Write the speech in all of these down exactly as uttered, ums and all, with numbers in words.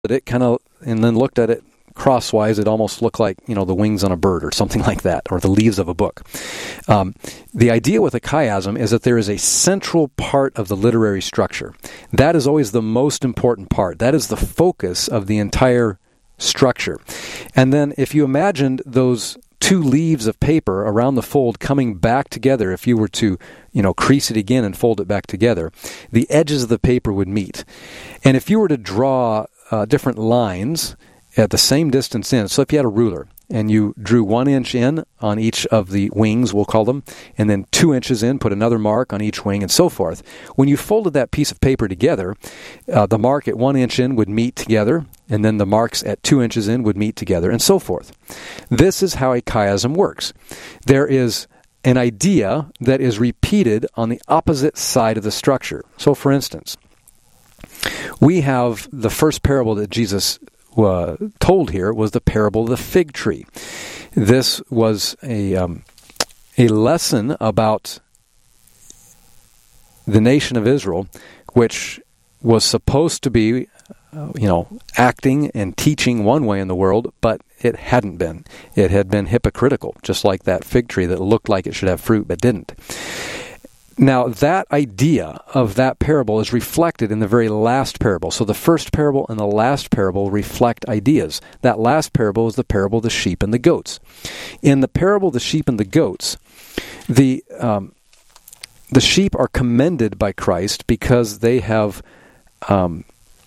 at it kind of, and then looked at it crosswise, it almost looked like, you know, the wings on a bird or something like that, or the leaves of a book. Um, the idea with a chiasm is that there is a central part of the literary structure. That is always the most important part. That is the focus of the entire structure. And then if you imagined those two leaves of paper around the fold coming back together, if you were to, you know, crease it again and fold it back together, the edges of the paper would meet. And if you were to draw uh, different lines at the same distance in, so if you had a ruler and you drew one inch in on each of the wings, we'll call them, and then two inches in, put another mark on each wing, and so forth. When you folded that piece of paper together, uh, the mark at one inch in would meet together, and then the marks at two inches in would meet together, and so forth. This is how a chiasm works. There is an idea that is repeated on the opposite side of the structure. So, for instance, we have the first parable that Jesus Uh, told here was the parable of the fig tree. This was a um, a lesson about the nation of Israel, which was supposed to be, uh, you know, acting and teaching one way in the world, but it hadn't been. It had been hypocritical, just like that fig tree that looked like it should have fruit but didn't. Now, that idea of that parable is reflected in the very last parable. So the first parable and the last parable reflect ideas. That last parable is the parable of the sheep and the goats. In the parable of the sheep and the goats, the um, the sheep are commended by Christ because they have um,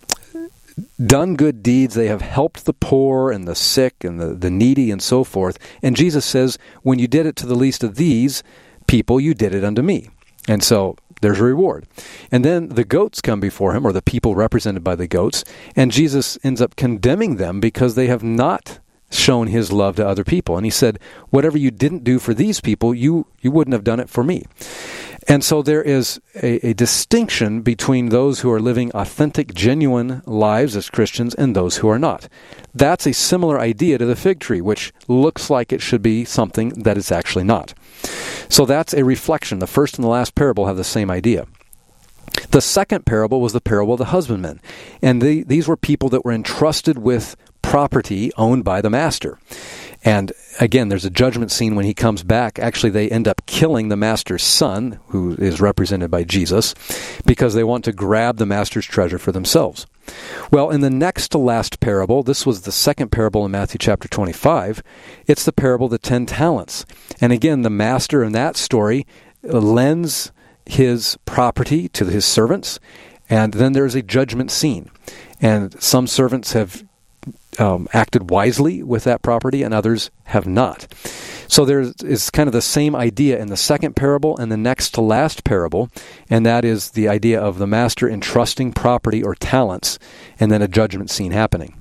done good deeds. They have helped the poor and the sick and the, the needy and so forth. And Jesus says, when you did it to the least of these people, you did it unto me. And so there's a reward. And then the goats come before him, or the people represented by the goats, and Jesus ends up condemning them because they have not shown his love to other people. And he said, whatever you didn't do for these people, you, you wouldn't have done it for me. And so there is a, a distinction between those who are living authentic, genuine lives as Christians and those who are not. That's a similar idea to the fig tree, which looks like it should be something that it's actually not. So that's a reflection. The first and the last parable have the same idea. The second parable was the parable of the husbandman. And the, these were people that were entrusted with property owned by the master. And again, there's a judgment scene when he comes back. Actually, they end up killing the master's son, who is represented by Jesus, because they want to grab the master's treasure for themselves. Well, in the next to last parable, this was the second parable in Matthew chapter twenty-five, it's the parable of the ten talents. And again, the master in that story lends his property to his servants, and then there's a judgment scene. And some servants have Um, acted wisely with that property, and others have not. So there is kind of the same idea in the second parable and the next to last parable, and that is the idea of the master entrusting property or talents, and then a judgment scene happening.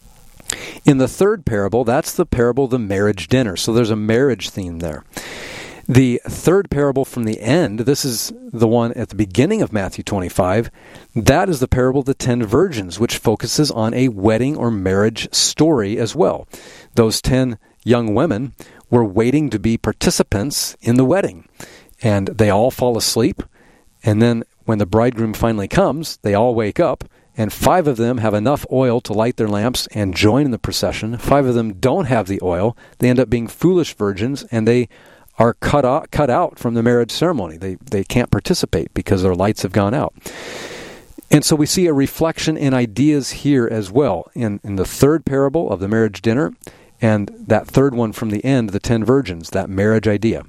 In the third parable, that's the parable of the marriage dinner. So there's a marriage theme there. The third parable from the end, this is the one at the beginning of Matthew twenty-five, that is the parable of the ten virgins, which focuses on a wedding or marriage story as well. Those ten young women were waiting to be participants in the wedding, and they all fall asleep, and then when the bridegroom finally comes, they all wake up, and five of them have enough oil to light their lamps and join in the procession. Five of them don't have the oil. They end up being foolish virgins, and they are cut out, cut out from the marriage ceremony. They they can't participate because their lights have gone out. And so we see a reflection in ideas here as well, in, in the third parable of the marriage dinner, and that third one from the end, the ten virgins, that marriage idea.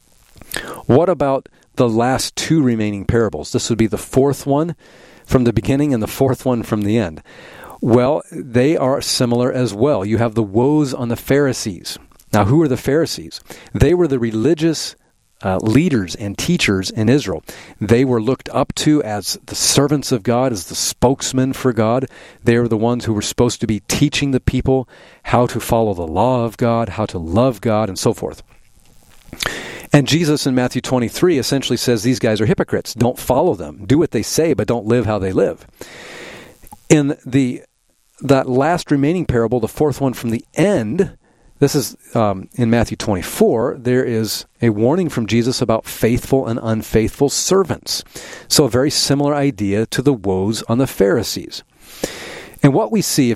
What about the last two remaining parables? This would be the fourth one from the beginning and the fourth one from the end. Well, they are similar as well. You have the woes on the Pharisees. Now, who are the Pharisees? They were the religious uh, leaders and teachers in Israel. They were looked up to as the servants of God, as the spokesmen for God. They were the ones who were supposed to be teaching the people how to follow the law of God, how to love God, and so forth. And Jesus in Matthew twenty-three essentially says these guys are hypocrites. Don't follow them. Do what they say, but don't live how they live. In the that last remaining parable, the fourth one from the end, this is um, in Matthew twenty-four, there is a warning from Jesus about faithful and unfaithful servants. So a very similar idea to the woes on the Pharisees. And what we see,